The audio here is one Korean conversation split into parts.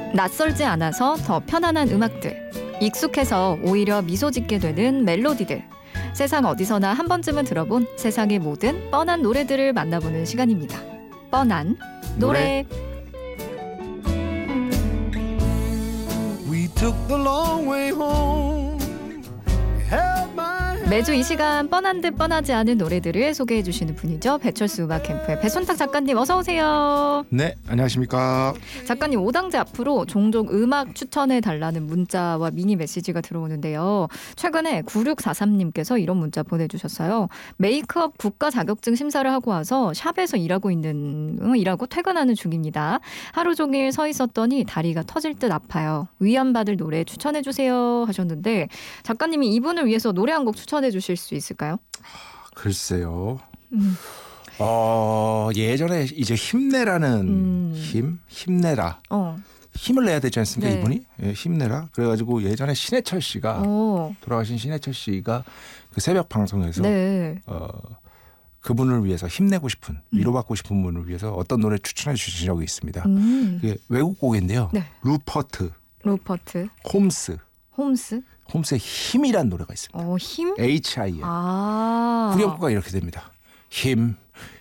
낯설지 않아서 더 편안한 음악들, 익숙해서 오히려 미소 짓게 되는 멜로디들, 세상 어디서나 한 번쯤은 들어본 세상의 모든 뻔한 노래들을 만나보는 시간입니다. 뻔한 노래. We took the long way home. Held my hand. 매주 이 시간 뻔한 듯 뻔하지 않은 노래들을 소개해 주시는 분이죠. 배철수 음악캠프의 배순탁 작가님, 어서 오세요. 네, 안녕하십니까. 작가님, 5당제 앞으로 종종 음악 추천해 달라는 문자와 미니 메시지가 들어오는데요. 최근에 9643님께서 이런 문자 보내주셨어요. 메이크업 국가 자격증 심사를 하고 와서 샵에서 일하고 퇴근하는 중입니다. 하루 종일 서 있었더니 다리가 터질 듯 아파요. 위안받을 노래 추천해 주세요 하셨는데, 작가님이 이분을 위해서 노래 한 곡 추천해 주실 수 있을까요? 글쎄요. 예전에 이제 힘내라는 힘내라. 힘을 내야 되지 않습니까? 네. 이분이? 예, 힘내라. 그래가지고 예전에 신해철 씨가 돌아가신 신해철 씨가 그 새벽 방송에서 네. 그분을 위해서 힘내고 싶은 위로받고 싶은 분을 위해서 어떤 노래 추천해 주신 적이 있습니다. 그게 외국 곡인데요. 네. 루퍼트 홈스의 힘이란 노래가 있습니다. 힘? HIM. 후렴구가 이렇게 됩니다. 힘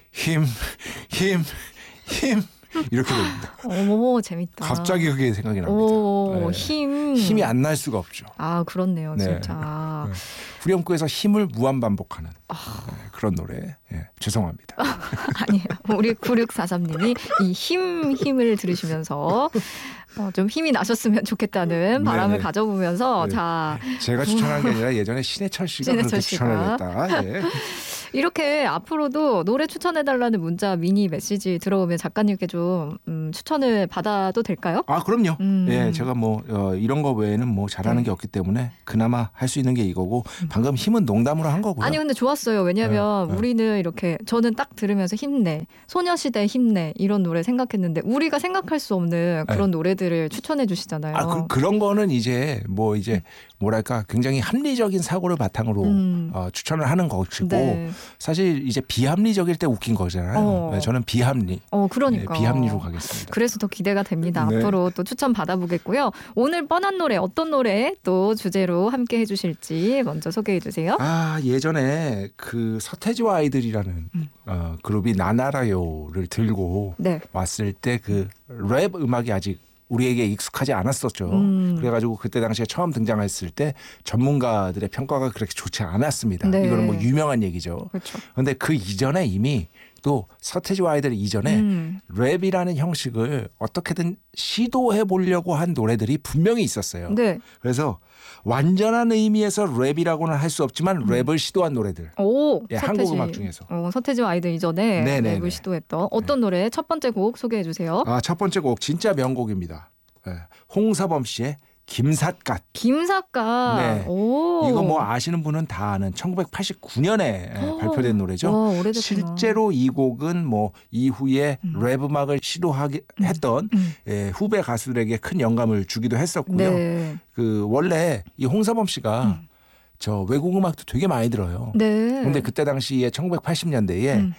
이렇게 됩니다. 오, 재밌다. 갑자기 그게 생각이 납니다. 오, 네. 힘이 안 날 수가 없죠. 아, 그렇네요, 네. 진짜. 네. 후렴구에서 힘을 무한 반복하는 그런 노래. 죄송합니다. 아니에요. 우리 9643님이 이 힘을 들으시면서 좀 힘이 나셨으면 좋겠다는 바람을 가져보면서 네. 자, 제가 추천한 게 아니라 예전에 신해철 씨가 그렇게 추천해줬다. 네. 이렇게 앞으로도 노래 추천해달라는 문자 미니 메시지 들어오면 작가님께 좀 추천을 받아도 될까요? 아, 그럼요. 예, 제가 이런 거 외에는 뭐 잘하는 게 없기 때문에 그나마 할 수 있는 게 이거고, 방금 힘은 농담으로 한 거고요. 아니, 근데 좋았어요. 왜냐하면 우리는 이렇게, 저는 딱 들으면서 힘내, 소녀시대 힘내 이런 노래 생각했는데 우리가 생각할 수 없는 그런 노래들을 추천해 주시잖아요. 아, 그런 거는 이제 뭐랄까 굉장히 합리적인 사고를 바탕으로 추천을 하는 것이고, 네. 사실 이제 비합리적일 때 웃긴 거잖아요. 네, 저는 비합리. 그러니까. 네, 비합리로 가겠습니다. 그래서 더 기대가 됩니다. 네. 앞으로 또 추천 받아보겠고요. 오늘 뻔한 노래, 어떤 노래 또 주제로 함께 해주실지 먼저 소개해 주세요. 예전에 그 서태지와 아이들이라는 그룹이 나나라요를 들고 왔을 때 그 랩 음악이 아직 우리에게 익숙하지 않았었죠. 그래가지고 그때 당시에 처음 등장했을 때 전문가들의 평가가 그렇게 좋지 않았습니다. 네. 이거는 뭐 유명한 얘기죠. 그런데 그 이전에 이미 또 서태지와 아이들 이전에 랩이라는 형식을 어떻게든 시도해 보려고 한 노래들이 분명히 있었어요. 네. 그래서 완전한 의미에서 랩이라고는 할 수 없지만 랩을 시도한 노래들. 한국 음악 중에서. 서태지와 아이들 이전에 네네네. 랩을 시도했던 어떤 노래, 첫 번째 곡 소개해 주세요. 첫 번째 곡 진짜 명곡입니다. 홍서범 씨의 김삿갓. 네. 이거 뭐 아시는 분은 다 아는 1989년에 발표된 노래죠. 오래됐구나. 실제로 이 곡은 뭐 이후에 랩 음악을 시도하게 했던 후배 가수들에게 큰 영감을 주기도 했었고요. 네. 그 원래 이 홍서범 씨가 저 외국 음악도 되게 많이 들어요. 근데 그때 당시에 1980년대에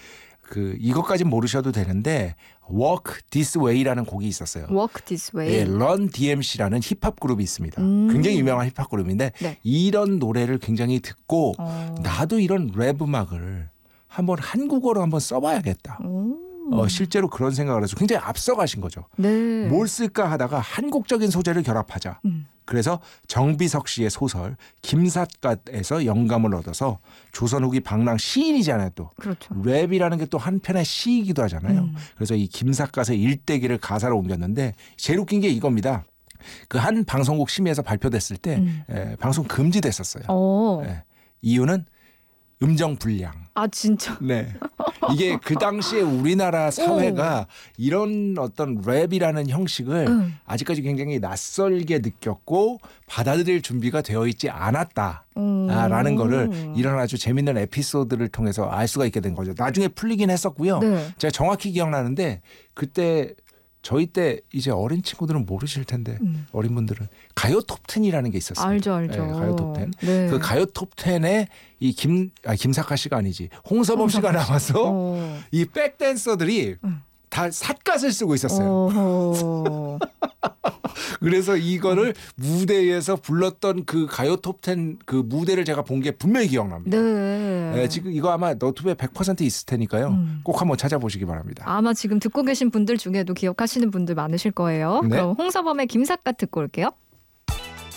이것까진 모르셔도 되는데 Walk This Way라는 곡이 있었어요. Walk This Way. 런 DMC라는 힙합 그룹이 있습니다. 굉장히 유명한 힙합 그룹인데 이런 노래를 굉장히 듣고 나도 이런 랩 음악을 한국어로 한번 써봐야겠다. 실제로 그런 생각을 해서 굉장히 앞서가신 거죠. 뭘 쓸까 하다가 한국적인 소재를 결합하자. 그래서 정비석 씨의 소설 김삿갓에서 영감을 얻어서 조선 후기 방랑 시인이잖아요. 또 그렇죠. 랩이라는 게 또 한편의 시이기도 하잖아요. 그래서 이 김삿갓의 일대기를 가사로 옮겼는데 제일 웃긴 게 이겁니다. 그 한 방송국 심의에서 발표됐을 때 방송 금지됐었어요. 이유는 음정 불량. 진짜? 네. 이게 그 당시에 우리나라 사회가 이런 어떤 랩이라는 형식을 아직까지 굉장히 낯설게 느꼈고 받아들일 준비가 되어 있지 않았다라는 거를 이런 아주 재밌는 에피소드를 통해서 알 수가 있게 된 거죠. 나중에 풀리긴 했었고요. 제가 정확히 기억나는데 그때 저희 때 이제 어린 친구들은 모르실 텐데 어린 분들은 가요 톱10이라는 게 있었어요. 알죠. 네, 가요 톱10. 그 가요 톱10에 이 김사카 씨가 아니지 홍서범 씨가 나와서 이 백댄서들이 다 삿갓을 쓰고 있었어요. 그래서 이거를 무대에서 불렀던 그 가요 톱10 그 무대를 제가 본 게 분명히 기억납니다. 네. 네, 지금 이거 아마 너튜브에 100% 있을 테니까요. 꼭 한번 찾아보시기 바랍니다. 아마 지금 듣고 계신 분들 중에도 기억하시는 분들 많으실 거예요. 네. 그럼 홍서범의 김삿갓 듣고 올게요.